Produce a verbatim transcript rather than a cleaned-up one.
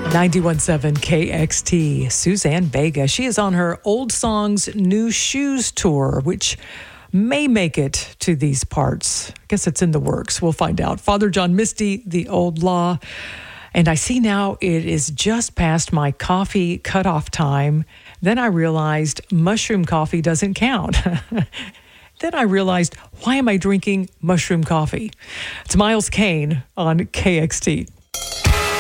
ninety-one point seven K X T, Suzanne Vega. She is on her Old Songs, New Shoes tour, which may make it to these parts. I guess it's in the works. We'll find out. Father John Misty, The Old Law. And I see now it is just past my coffee cutoff time. Then I realized mushroom coffee doesn't count. Then I realized, why am I drinking mushroom coffee? It's Miles Kane on K X T.